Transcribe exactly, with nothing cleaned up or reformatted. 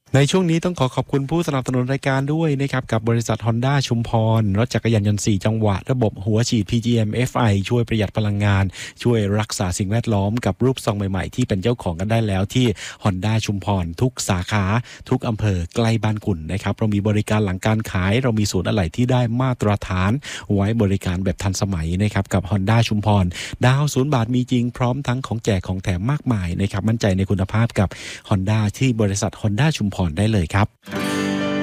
ในช่วงนี้ต้องขอขอบคุณผู้สนับสนุนรายการด้วยนะครับกับบริษัท Honda ชุมพรรถจักรยานยนต์สี่จังหวะระบบหัวฉีด พี จี เอ็ม เอฟ ไอ ช่วยประหยัดพลังงานช่วยรักษาสิ่งแวดล้อมกับรูปทรงใหม่ๆที่เป็นเจ้าของกันได้แล้วที่ Honda ชุมพรทุกสาขาทุกอำเภอใกล้บ้านคุณนะครับเรามีบริการหลังการขายเรามีศูนย์อะไหล่ที่ได้มาตรฐานไว้บริการแบบทันสมัยนะครับกับ Honda ชุมพรดาวศูนย์บาทมีจริงพร้อมทั้งของแจกของแถมมากมายนะครับมั่นใจในคุณภาพกับ Honda ที่บริษัท Honda ชุมพรได้เลยครับ